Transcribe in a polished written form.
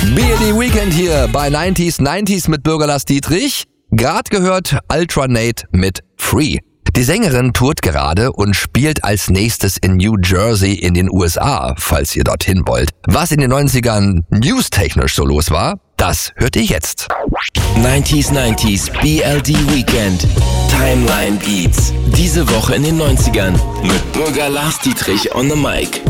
BLD Weekend hier bei 90s mit Bürger Lars Dietrich. Grad gehört Ultranate mit Free. Die Sängerin tourt gerade und spielt als nächstes in New Jersey in den USA, falls ihr dorthin wollt. Was in den 90ern newstechnisch so los war, das hört ihr jetzt. 90s BLD Weekend. Timeline Beats. Diese Woche in den 90ern mit Bürger Lars Dietrich on the mic.